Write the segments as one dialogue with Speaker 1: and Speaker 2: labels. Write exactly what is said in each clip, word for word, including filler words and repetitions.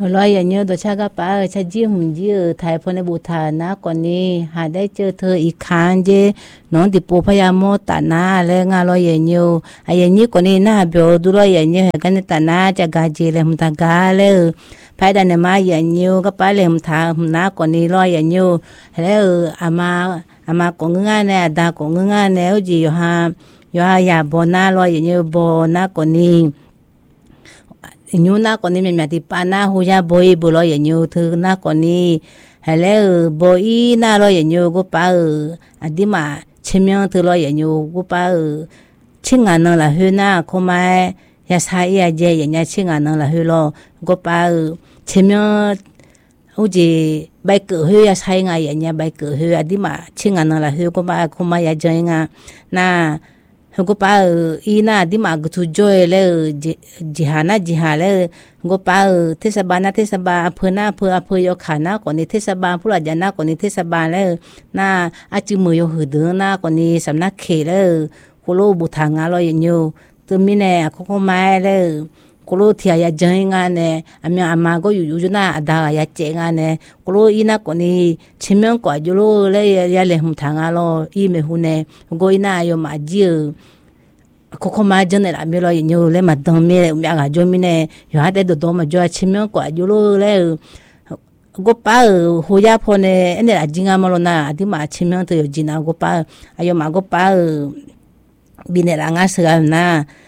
Speaker 1: ลอยอย่างเงี้ยตัวชาก็ป้าชาจี้หุ่นจี้ไทยพในบูทานะก่อนนี้หาได้เจอเธออีกครั้งเจน้องติปูพยามตานาแล้วงาลอยอย่างเงี้ยไอ้อย่างนี้ก่อนนี้น่าเบียวดูลอยอย่างเงี้ยกันตานาจะกาเจเลยมุตากาเลยภายในมาอย่างเงี้ยก็ป้าเลยมุทาหุ่นนาก่อนนี้ลอยอย่างเงี้ยแล้วอามาอามาของงานเนี่ยดาของงานเนี่ยจีอยู่ฮะอยู่ฮะอย่าบนาลอยอย่างเงี้ยบนาก่อนนี้ยูน่าคนนี้มันมีที่ปานาหูยาบอยบุลอยอย่างยูเธอน่าคนนี้เฮเลบอยน่าลอยอย่างยูกูป้าเอออดีมาเชื่อมยังเธอลอยอย่างยูกูป้าเออชิงานนั่นละหือน่าเขาไม่ยาสายยาเจอย่างนี้ชิงานนั่นละหือลอกูป้าเออเชื่อมยังหูจีใบเกลือยาสายงานอย่างนี้ใบเกลืออดีมาชิงานนั่นละหือกูป้าเขาไม่ยาเจงาน่ากูป้าอีน่าดิมากุทุจอยเลยจิหานะจิหาเลยกูป้าเทศบาลนะเทศบาลอำเภอหน้าอำเภออำเภอยกขานะก่อนนี้เทศบาลผู้หลักยานะก่อนนี้เทศบาลเลยน่าอาจิมือยหือเดือหน้าก่อนนี้สำนักเขตเลยกูรู้บุตรงานลอยอยู่ตัวมีเนี่ยเขาก็ไม่เลยกูรู้ที่อยากจะงานเนี่ยอามีอามาก็อยู่อยู่น่าด่าอยากเจงานเนี่ยกูรู้อีน่าก่อนนี้ชิมยังกว่าอยู่รู้เลยอยากเลยมุทางานลออีเมหุเนี่ยกูอีน่าอยู่มาจีเขาเขามาจนเนี่ยมีรอยอยู่เลยมาดมมีมีอะไรจนมีเนี่ยอยู่หาแต่ดมมาจนชิมยังกว่าอยู่เลยกูป้าหัวยาพอเนี่ยเนี่ยจริงอ่ะมาลนะที่มาชิมยังตัวจริงนะกูป้าอายุมากูป้าบินเนี่ยละงั้นเสือนะ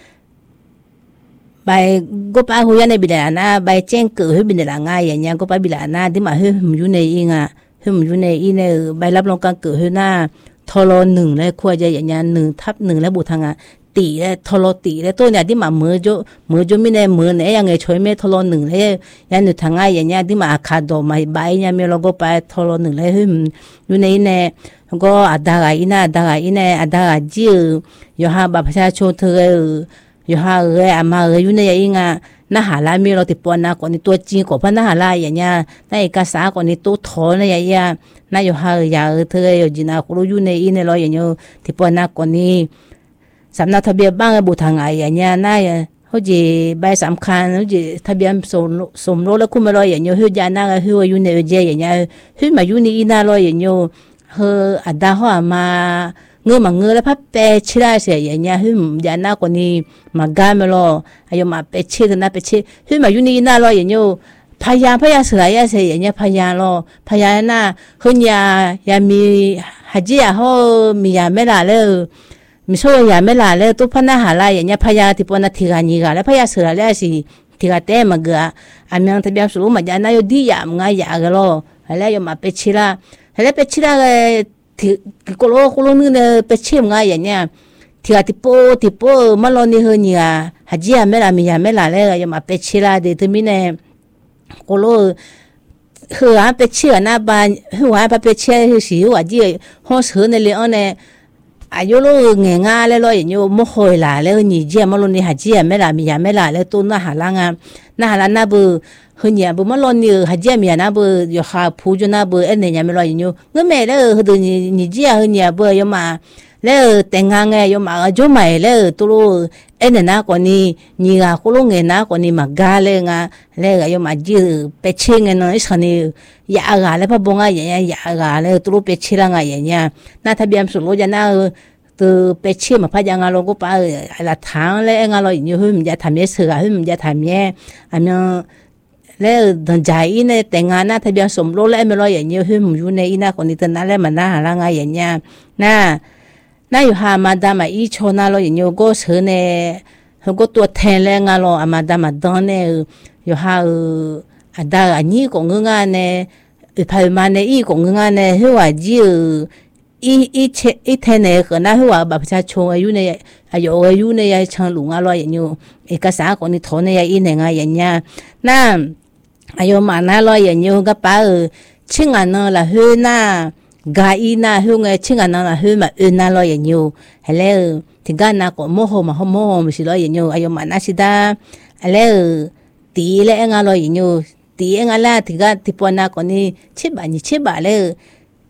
Speaker 1: ไปกูป้าหัวเนี่ยบินเนี่ยนะไปเจ้งเกิดให้บินเนี่ยละงั้นอย่างเงี้ยกูป้าบินเนี่ยนะที่มาให้มันอยู่ในอีงอ่ะให้มันอยู่ในอีเนี่ยไปรับรองการเกิดให้หน้าทอรอหนึ่งเลยควรจะอย่างเงี้ยหนึ่งทับหนึ่งแล้วบุทางอ่ะตีเลยทอลตีเลยตัวเนี่ยที่มามือโจมือโจไม่ได้มือเนี่ยยังไงช่วยไม่ทอลหนึ่งเลยยันหนึ่งทางไงอย่างเงี้ยที่มาอาคาดอมาใบเนี่ยมีเราก็ไปทอลหนึ่งเลยอยู่ในเนี่ยก็อาดาไอิน่าดาไอิเนี่ยอาดาจีอยู่หาบัตรประชาชนเธออยู่หาเอออามาเอออยู่ในยังไงน่าหาลายมีเราติดปนนะก่อนนี้ตัวจริงก่อนพันน่าหาลายอย่างเงี้ยน่าเอกสารก่อนนี้ตัวถอนอะไรอย่างเงี้ยน่าอยู่หาอย่าเธออยู่จีน่าคุณอยู่ในอินเนี่ยเราอย่างเงี้ยติดปนนะก่อนนี้สำนักทะเบียนบ้านบุทางไงอย่างเงี้ยน่าเขาจีใบสำคัญเขาจีทะเบียนสมสมรสแล้วคุณมาลอยอย่างเงี้ยเขาจะน่าเขาอยู่ในเจอย่างเงี้ยเขามาอยู่ในอินาลอยอย่างเงี้ยเขาอัดดาเขาอามาเงื้อมาเงื้อแล้วพับเปชิได้เสียอย่างเงี้ยเขาจะน่าคนนี้มากาไม่รออายุมาเปชิกันนะเปชิเขามาอยู่ในอินาลอยอย่างเงี้ยพยานพยานเสียยาเสียอย่างเงี้ยพยานรอพยานน่ะเขาเนี่ยยังมีฮัจญ์เขามียาไม่ละเลยมิโซยาไม่ลาเลยตัวพนักหาลายอย่างเงี้ยพยาที่ปนทิกานิกาแล้วพยาเสือแล้วสิทิกาเต้มาเกะอามีอันที่แบบสูงมาจานาอยู่ดียามง่ายยากแล้วแล้วยมาเปชิระแล้วเปชิระก็ที่กุโลกุโลนึงเนี่ยเปชิมง่ายอย่างเงี้ยทิกาที่โปที่โปมาลอนี่เฮนี่อ่ะฮัจญ์ไม่ลามียาไม่ลาเลยยมาเปชิระเดี๋ยวที่มีเนี่ยกุโลหัวเปชิระนะบ้านหัวเปชิระคือสิหัวจีห้องเสือในเรื่องเนี่ยอายุลูกเงี้ยง่ายเลยอย่างยูไม่ค่อยหลาเลยนี่เจ้ามาลนี่หาเจ้าไม่หลามียาไม่หลาเลยตัวน่าหาลังอ่ะน่าหาลังน่าบุเฮียบุมาลนี่หาเจ้ามียาน่าบุอยู่หาผู้จน่าบุเอ็นเนี่ยไม่รออย่างยูเงี้ยแม่เลยคือตัวนี่นี่เจ้าเฮียบุยมาแล้วแต่งงานไงยมาจู่ใหม่เลยตัวเอ็นเนี่ยน่าคนนี้นี่ก็คุณลุงเงี้ยน่าคนนี้มากาเลยงาแล้วยมาจีเป็ดเชิงเงี้ยน้อยสักนี่ยากาเลยพะบงอ่ะอย่างเงี้ยยากาเลยตัวเป็ดเชิงอ่ะอย่างเงี้ยน่าทะเบียนสุดรู้จะน่าตัวเป็ดเชิงมาพะยังงาลงก็ไปอะไรทางเลยงาลอยอยู่หุ่นจะทำยังเสือหุ่นจะทำยังอันนั้นแล้วตอนใจเนี่ยแต่งงานน่าทะเบียนสมรสแล้วไม่รออย่างเงี้ยหุ่นอยู่ในอีน่าคนนี้ตอนนั้นแล้วมันน่าหาละไงอย่างเงี้ยน่าน่าอยู่หามาดามาอีโชน่าเราอย่างเงี้ยก็เสือเนี่ยเขาก็ตัวแทนแรงงานเราอามาดามาดอนเนี่ยอยู่หาอันดาอันนี้ก็เงื้องานเนี่ยพายมาเนี่ยอีก็เงื้องานเนี่ยหัวจีอีอีเชอีเทเนี่ยก็น่าหัวแบบประชาชนอายุเนี่ยอายุอายุเนี่ยช่างหลงอะไรอย่างเงี้ยเอกสารคนนี้ถอนเนี่ยอีเนี่ยไงอย่างเงี้ยน่าอายุมาน่าเราอย่างเงี้ยก็ป้าชิงอันนั้นละเฮน่ากาอีน่าเฮงชิงอันนั้นละเฮมาเอ็นน่าเราอย่างเงี้ยเฮเลที่กันน่าก็โมโหมาโมโหไม่ใช่เราอย่างเงี้ยอายุมาน่าสิดาเฮเลตีเล่งอะไรอย่างเงี้ยตีเองอะไรที่กันที่ปนน่าคนนี้ชิบะนี่ชิบะเลย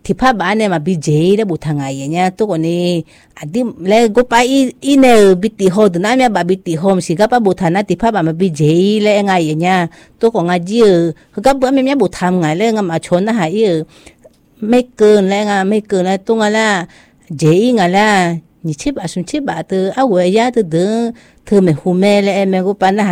Speaker 1: ที่ภาพบ้านเนี่ยมาบีเจได้บุทางไงเนี่ยตัวคนนี้อันที่แล้วก็ไปอีเนี่ยบิติโฮดนะเนี่ยบาบิติโฮมสิก็ป้าบุทานะที่ภาพบ้านมาบีเจแล้วไงเนี่ยตัวของอาจีเขาก็บอกไม่เนี่ยบุทำไงแล้วงามาชนนะฮะอีไม่เกินแล้วไงไม่เกินแล้วตัวงั้นละเจไงละนี่ชิบะสุนชิบะเธอเอาไว้ยาเธอเธอเธอไม่หูแม่แล้วแม่ก็ปานะ